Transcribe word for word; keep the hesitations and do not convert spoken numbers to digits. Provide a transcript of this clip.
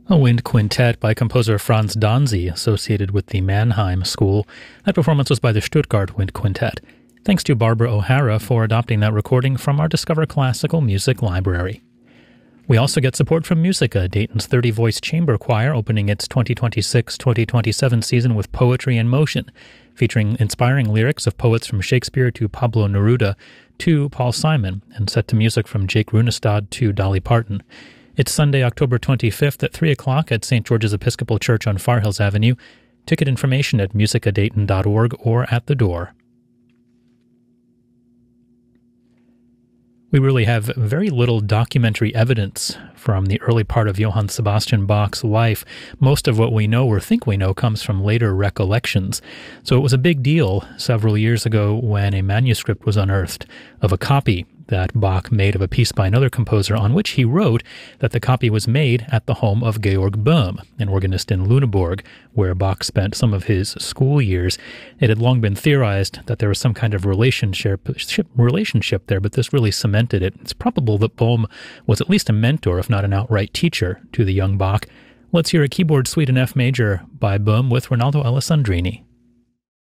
A wind quintet by composer Franz Danzi, associated with the Mannheim School. That performance was by the Stuttgart Wind Quintet. Thanks to Barbara O'Hara for adopting that recording from our Discover Classical Music library. We also get support from Musica, Dayton's thirty-voice chamber choir, opening its twenty twenty-six twenty twenty-seven season with Poetry in Motion, featuring inspiring lyrics of poets from Shakespeare to Pablo Neruda to Paul Simon, and set to music from Jake Runestad to Dolly Parton. It's Sunday, October twenty-fifth at three o'clock at Saint George's Episcopal Church on Far Hills Avenue. Ticket information at musica dayton dot org or at the door. We really have very little documentary evidence from the early part of Johann Sebastian Bach's life. Most of what we know or think we know comes from later recollections. So it was a big deal several years ago when a manuscript was unearthed of a copy that Bach made of a piece by another composer, on which he wrote that the copy was made at the home of Georg Böhm, an organist in Lüneburg, where Bach spent some of his school years. It had long been theorized that there was some kind of relationship relationship there, but this really cemented it. It's probable that Böhm was at least a mentor, if not an outright teacher, to the young Bach. Let's hear a keyboard suite in F major by Böhm with Ronaldo Alessandrini.